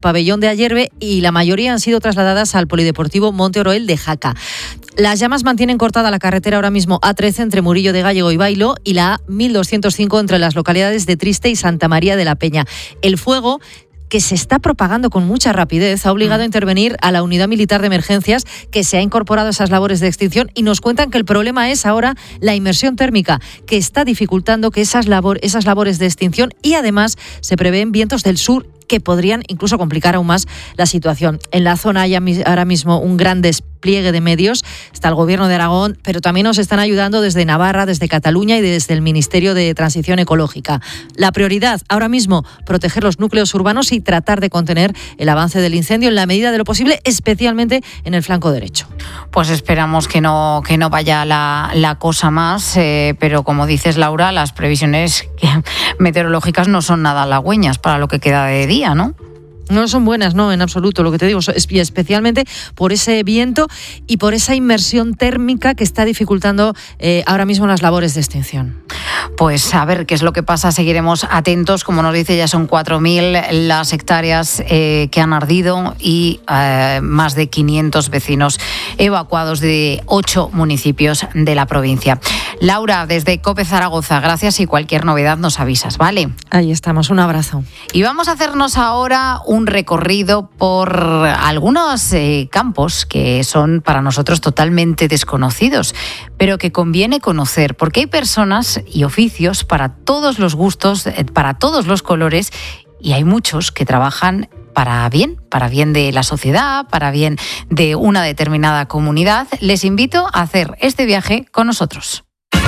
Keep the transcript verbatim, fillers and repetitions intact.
pabellón de Ayerbe y la mayoría han sido trasladadas al Polideportivo Monte Oroel de Jaca. Las llamas mantienen cortada la carretera ahora mismo A trece entre Murillo de Gállego y Bailo y la A mil doscientos cinco entre las localidades de Triste y Santa María de la Peña. El fuego, que se está propagando con mucha rapidez, ha obligado a intervenir a la Unidad Militar de Emergencias, que se ha incorporado a esas labores de extinción, y nos cuentan que el problema es ahora la inmersión térmica, que está dificultando que esas, labor, esas labores de extinción, y además se prevén vientos del sur que podrían incluso complicar aún más la situación. En la zona hay ahora mismo un gran despliegue de medios. Está el Gobierno de Aragón, pero también nos están ayudando desde Navarra, desde Cataluña y desde el Ministerio de Transición Ecológica. La prioridad ahora mismo, proteger los núcleos urbanos y tratar de contener el avance del incendio en la medida de lo posible, especialmente en el flanco derecho. Pues esperamos que no, que no vaya la, la cosa más, eh, pero como dices, Laura, las previsiones meteorológicas no son nada halagüeñas para lo que queda de día, ¿no? No son buenas, no, en absoluto. Lo que te digo, especialmente por ese viento y por esa inmersión térmica que está dificultando eh, ahora mismo las labores de extinción. Pues a ver qué es lo que pasa, seguiremos atentos. Como nos dice, ya son cuatro mil las hectáreas eh, que han ardido y eh, más de quinientos vecinos evacuados de ocho municipios de la provincia. Laura, desde COPE Zaragoza, gracias, y cualquier novedad nos avisas, ¿vale? Ahí estamos, un abrazo. Y vamos a hacernos ahora un recorrido por algunos eh, campos que son para nosotros totalmente desconocidos, pero que conviene conocer, porque hay personas y oficios para todos los gustos, eh, para todos los colores, y hay muchos que trabajan para bien, para bien de la sociedad, para bien de una determinada comunidad. Les invito a hacer este viaje con nosotros.